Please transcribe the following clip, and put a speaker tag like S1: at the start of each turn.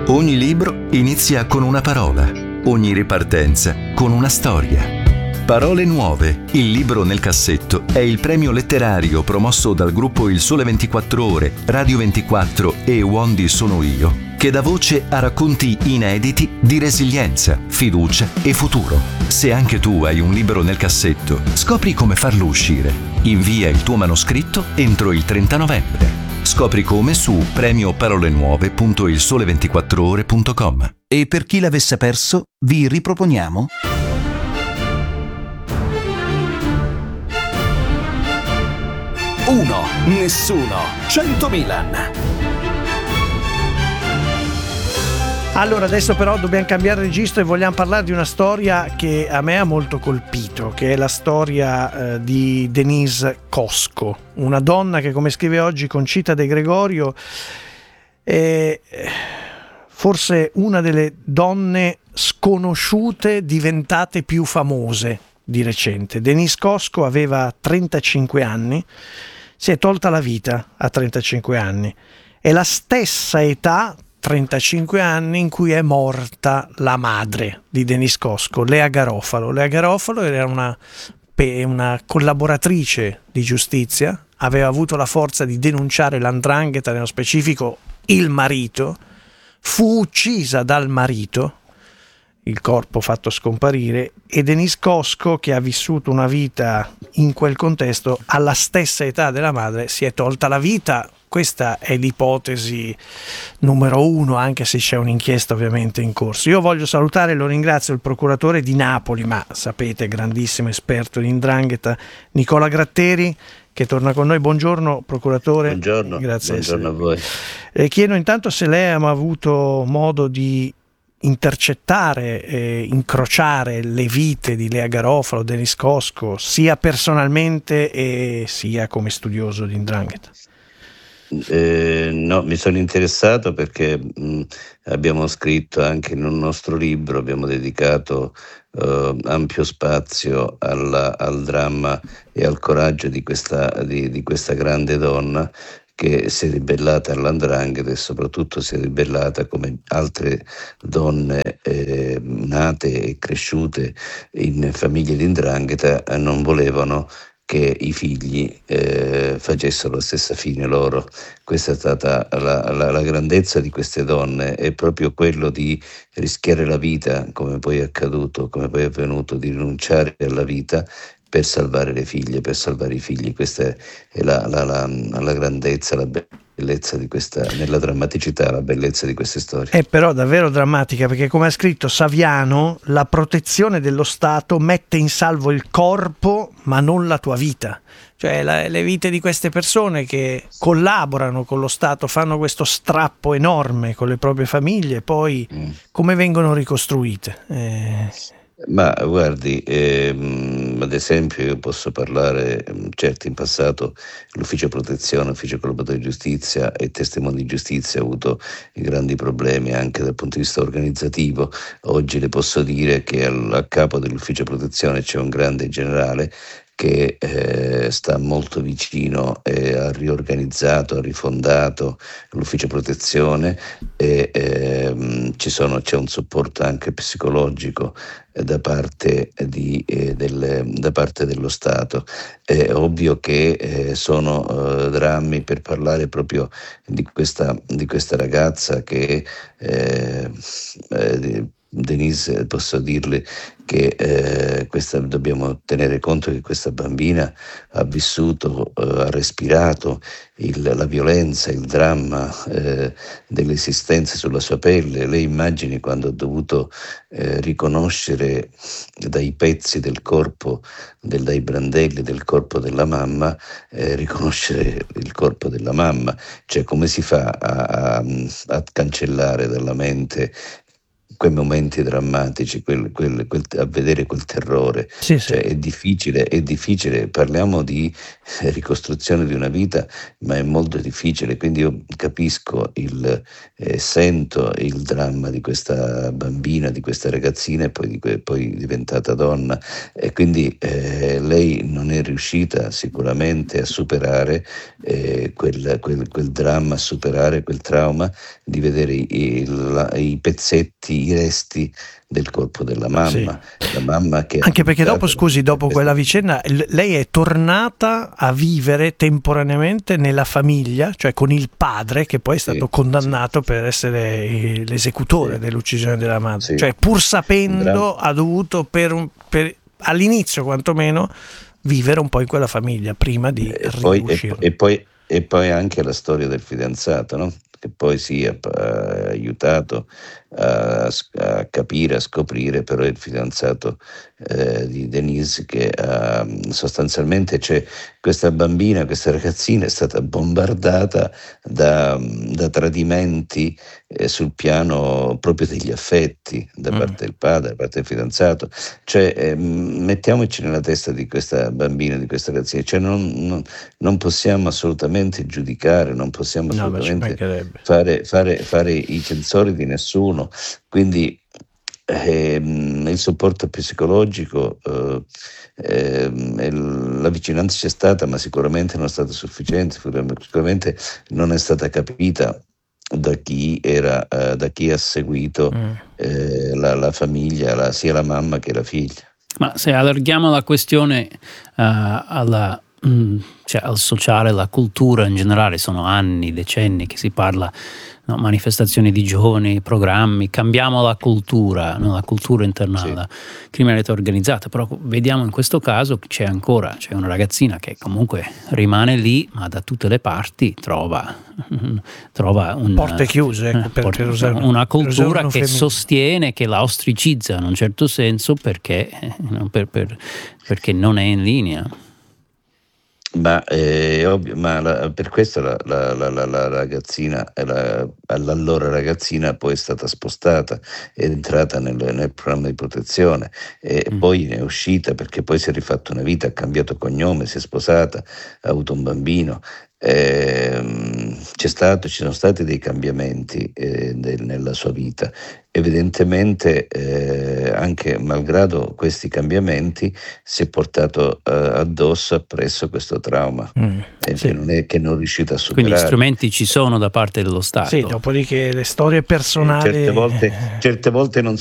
S1: Ogni libro inizia con una parola, ogni ripartenza con una storia. Parole Nuove, il libro nel cassetto, è il premio letterario promosso dal gruppo Il Sole 24 Ore, Radio 24 e Wondi Sono Io, che dà voce a racconti inediti di resilienza, fiducia e futuro. Se anche tu hai un libro nel cassetto, scopri come farlo uscire. Invia il tuo manoscritto entro il 30 novembre. Scopri come su premioparole-nuove.ilsole24ore.com. E per chi l'avesse perso, vi riproponiamo
S2: Uno, nessuno, 100 Milan.
S3: Allora, adesso però dobbiamo cambiare registro e vogliamo parlare di una storia che a me ha molto colpito, che è la storia di Denise Cosco, una donna che, come scrive oggi Concita De Gregorio, è forse una delle donne sconosciute diventate più famose di recente. Denise Cosco aveva 35 anni, si è tolta la vita a 35 anni. È la stessa età, 35 anni, in cui è morta la madre di Denise Cosco, Lea Garofalo. Lea Garofalo era una collaboratrice di giustizia, aveva avuto la forza di denunciare l''ndrangheta, nello specifico il marito, fu uccisa dal marito, il corpo fatto scomparire, e Denise Cosco, che ha vissuto una vita in quel contesto, alla stessa età della madre, si è tolta la vita. Questa è l'ipotesi numero uno, anche se c'è un'inchiesta ovviamente in corso. Io voglio salutare e lo ringrazio il procuratore di Napoli, ma sapete, grandissimo esperto di 'ndrangheta, Nicola Gratteri, che torna con noi. Buongiorno procuratore.
S4: Buongiorno,
S3: grazie.
S4: Buongiorno a voi.
S3: Chiedo intanto se lei ha avuto modo di intercettare e incrociare le vite di Lea Garofalo, Denise Cosco, sia personalmente e sia come studioso di 'ndrangheta.
S4: No, mi sono interessato perché abbiamo scritto anche in un nostro libro, abbiamo dedicato ampio spazio al dramma e al coraggio di questa grande donna che si è ribellata all''ndrangheta e soprattutto si è ribellata, come altre donne nate e cresciute in famiglie di 'ndrangheta, non volevano che i figli facessero la stessa fine loro. Questa è stata la grandezza di queste donne, è proprio quello di rischiare la vita, come poi è accaduto, come poi è avvenuto, di rinunciare alla vita per salvare le figlie, per salvare i figli. Questa è la grandezza, la bellezza di questa, nella drammaticità, la bellezza di queste storie.
S3: È però davvero drammatica, perché, come ha scritto Saviano, la protezione dello Stato mette in salvo il corpo ma non la tua vita. Cioè le vite di queste persone che collaborano con lo Stato, fanno questo strappo enorme con le proprie famiglie, poi come vengono ricostruite?
S4: Ma guardi, ad esempio io posso parlare, certo in passato l'ufficio protezione, l'ufficio collaboratore di giustizia e testimoni di giustizia ha avuto grandi problemi anche dal punto di vista organizzativo. Oggi le posso dire che a capo dell'ufficio protezione c'è un grande generale che sta molto vicino, ha riorganizzato, ha rifondato l'ufficio protezione e c'è un supporto anche psicologico da parte dello Stato. È ovvio che sono drammi, per parlare proprio di questa ragazza che Denise, posso dirle che dobbiamo tenere conto che questa bambina ha vissuto, ha respirato la violenza, il dramma dell'esistenza sulla sua pelle. Lei immagini quando ha dovuto riconoscere dai pezzi del corpo, dai brandelli del corpo della mamma, riconoscere il corpo della mamma. Cioè, come si fa a cancellare dalla mente quei momenti drammatici, a vedere quel terrore.
S3: Sì,
S4: Cioè, è difficile, parliamo di ricostruzione di una vita, ma è molto difficile, quindi io capisco sento il dramma di questa bambina, di questa ragazzina, e poi diventata donna, e quindi lei non è riuscita sicuramente a superare quel dramma, a superare quel trauma di vedere i pezzetti, i resti del corpo della mamma.
S3: Sì.
S4: La mamma che
S3: anche perché dopo quella vicenda lei è tornata a vivere temporaneamente nella famiglia, cioè con il padre che poi è stato condannato per essere l'esecutore dell'uccisione della madre. Cioè, pur sapendo, ha dovuto per all'inizio quantomeno vivere un po' in quella famiglia prima di riuscire.
S4: E poi anche la storia del fidanzato, no? Che poi si è aiutato a capire, a scoprire, però è il fidanzato di Denise, che sostanzialmente c'è questa bambina, questa ragazzina è stata bombardata da tradimenti sul piano proprio degli affetti, da parte del padre, da parte del fidanzato. Cioè, mettiamoci nella testa di questa bambina, di questa ragazzina, cioè non possiamo assolutamente giudicare, non possiamo assolutamente fare i censori di nessuno. Quindi il supporto psicologico, la vicinanza c'è stata, ma sicuramente non è stata sufficiente, sicuramente non è stata capita da chi ha seguito la famiglia, sia la mamma che la figlia.
S5: Ma se allarghiamo la questione al sociale, la cultura in generale, sono anni, decenni che si parla, manifestazioni di giovani, programmi, cambiamo la cultura interna alla criminalità organizzata, però vediamo in questo caso che c'è una ragazzina che comunque rimane lì, ma da tutte le parti trova
S3: porte chiuse,
S5: una cultura che sostiene, che la ostracizza in un certo senso perché non è in linea.
S4: Ma è ovvio, per questo la ragazzina, all'allora ragazzina, poi è stata spostata, è entrata nel programma di protezione, e poi ne è uscita perché poi si è rifatta una vita, ha cambiato cognome, si è sposata, ha avuto un bambino. Ci sono stati dei cambiamenti nella sua vita. Evidentemente, anche malgrado questi cambiamenti, si è portato appresso questo trauma che non è riuscito a superare.
S5: Quindi strumenti ci sono da parte dello Stato.
S3: Sì, dopodiché le storie personali
S4: certe volte non